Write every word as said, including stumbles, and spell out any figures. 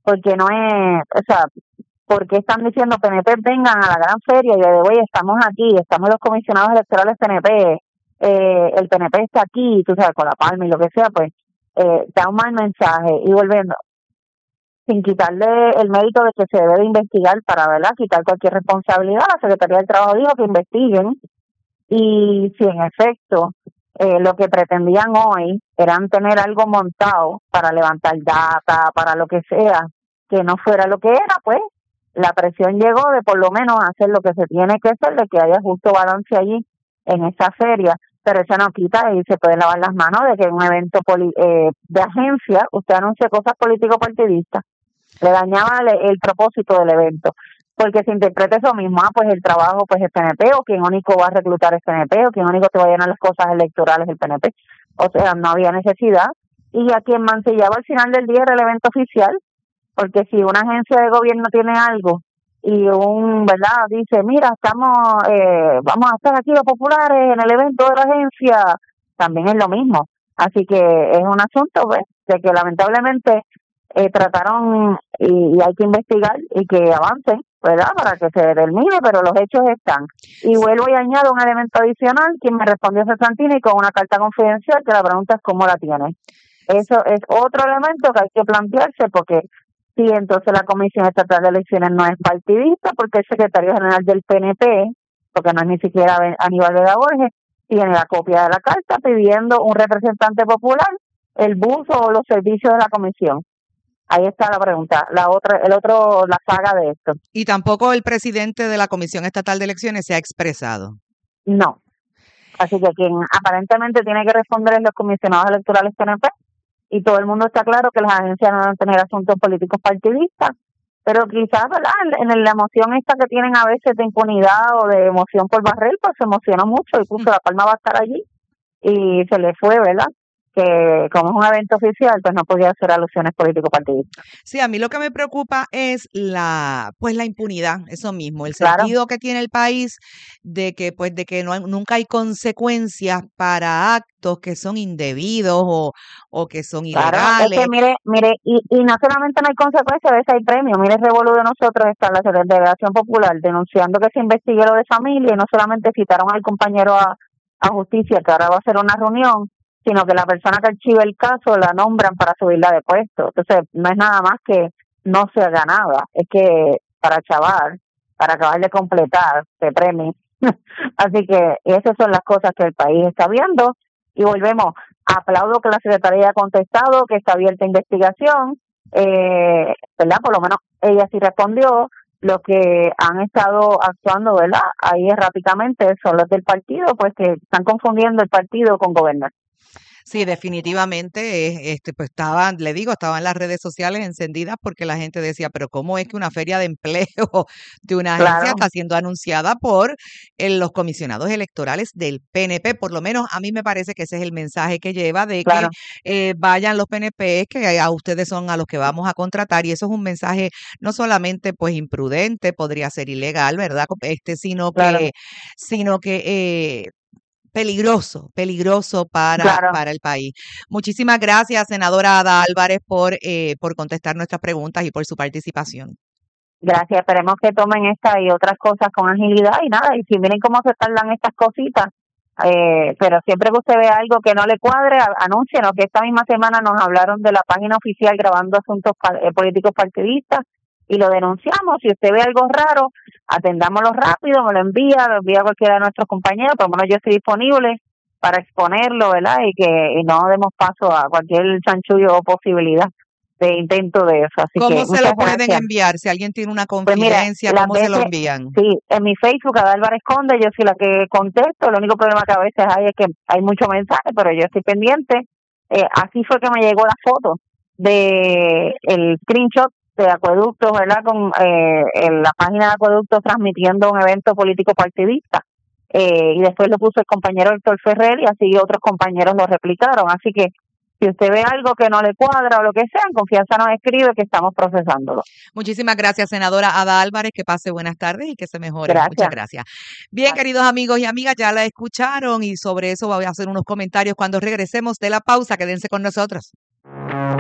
porque no es, o sea, porque están diciendo P N P vengan a la gran feria y de hoy estamos aquí, estamos los comisionados electorales P N P, eh, el P N P está aquí, tú sabes, con la palma y lo que sea, pues eh, da un mal mensaje. Y volviendo, sin quitarle el mérito de que se debe de investigar para, ¿verdad?, quitar cualquier responsabilidad, la Secretaría del Trabajo dijo que investiguen, y si en efecto eh, lo que pretendían hoy eran tener algo montado para levantar data, para lo que sea, que no fuera lo que era, pues la presión llegó de por lo menos hacer lo que se tiene que hacer, de que haya justo balance allí en esa feria, pero eso no quita y se pueden lavar las manos de que en un evento poli- eh, de agencia usted anuncie cosas político-partidistas, le dañaba el, el propósito del evento, porque se interpreta eso mismo, ah, pues el trabajo pues es P N P, o quien único va a reclutar es P N P, o quien único te va a llenar las cosas electorales es el P N P, o sea, no había necesidad, y a quien mancillaba al final del día era el evento oficial, porque si una agencia de gobierno tiene algo y un, ¿verdad?, dice, mira, estamos, eh, vamos a estar aquí los populares en el evento de la agencia, también es lo mismo, así que es un asunto, pues, de que lamentablemente eh, trataron y, y hay que investigar y que avancen, ¿verdad?, para que se determine, pero los hechos están. Y vuelvo y añado un elemento adicional, quien me respondió es Santini con una carta confidencial, que la pregunta es cómo la tiene. Eso es otro elemento que hay que plantearse, porque si entonces la Comisión Estatal de Elecciones no es partidista, porque el secretario general del P N P, porque no es ni siquiera Aníbal Vega Borges, tiene la copia de la carta pidiendo un representante popular el buzo o los servicios de la comisión. Ahí está la pregunta, la otra, el otro, la saga de esto. Y tampoco el presidente de la Comisión Estatal de Elecciones se ha expresado. No. Así que quien aparentemente tiene que responder es los comisionados electorales P N P, y todo el mundo está claro que las agencias no deben tener asuntos políticos partidistas, pero quizás, ¿verdad?, en, en la emoción esta que tienen a veces de impunidad o de emoción por barrer, pues se emocionó mucho y puso la palma va a estar allí y se le fue, ¿verdad?, que como es un evento oficial, pues no podía hacer alusiones político-partidistas. Sí, a mí lo que me preocupa es la, pues la impunidad, eso mismo, el Claro. sentido que tiene el país de que, pues, de que no hay, nunca hay consecuencias para actos que son indebidos o, o que son Claro, es ilegales. que mire, mire, y, y no solamente no hay consecuencias, a veces hay premios. Mire, el revolú de nosotros está en la Delegación Popular denunciando que se investigue lo de familia, y no solamente citaron al compañero a, a justicia, que ahora va a hacer una reunión, sino que la persona que archiva el caso la nombran para subirla de puesto. Entonces, no es nada más que no se haga nada, es que para chavar, para acabar de completar, se premie. Así que esas son las cosas que el país está viendo, y volvemos. Aplaudo que la Secretaría haya contestado, que está abierta investigación, eh, ¿verdad? Por lo menos ella sí respondió. Los que han estado actuando, ¿verdad?, ahí erráticamente son los del partido, pues que están confundiendo el partido con gobernar. Sí, definitivamente, eh, este, pues estaban, le digo, estaban las redes sociales encendidas porque la gente decía, pero ¿cómo es que una feria de empleo de una agencia Claro. está siendo anunciada por eh, los comisionados electorales del P N P? Por lo menos a mí me parece que ese es el mensaje que lleva de que Claro. eh, vayan los P N P, que a ustedes son a los que vamos a contratar, y eso es un mensaje no solamente pues imprudente, podría ser ilegal, ¿verdad? Este, sino Claro. que, sino que eh, peligroso, peligroso para, Claro. para el país. Muchísimas gracias, senadora Ada Álvarez, por, eh, por contestar nuestras preguntas y por su participación. Gracias, esperemos que tomen esta y otras cosas con agilidad, y nada, y si miren cómo se tardan estas cositas, eh, pero siempre que usted vea algo que no le cuadre, anúncienos, que esta misma semana nos hablaron de la página oficial grabando asuntos eh, políticos partidistas, y lo denunciamos. Si usted ve algo raro, atendámoslo rápido, me lo envía, lo envía a cualquiera de nuestros compañeros, por lo menos yo estoy disponible para exponerlo, ¿verdad? Y que y no demos paso a cualquier chanchullo o posibilidad de intento de eso. Así ¿Cómo que se lo muchas pueden gracias. enviar? Si alguien tiene una Pues mira, confidencia, las ¿cómo se lo veces, envían? sí, en mi Facebook, Ada Álvarez Conde, yo soy la que contesto. El único problema que a veces hay es que hay mucho mensaje, pero yo estoy pendiente. Eh, así fue que me llegó la foto de el screenshot de Acueductos, ¿verdad?, con eh, en la página de Acueductos transmitiendo un evento político partidista. Eh, y después lo puso el compañero Héctor Ferrer, y así otros compañeros lo replicaron. Así que si usted ve algo que no le cuadra o lo que sea, en confianza nos escribe, que estamos procesándolo. Muchísimas gracias, senadora Ada Álvarez, que pase buenas tardes y que se mejore. Gracias. Muchas gracias. Bien, queridos amigos y amigas, ya la escucharon, y sobre eso voy a hacer unos comentarios cuando regresemos de la pausa. Quédense con nosotros.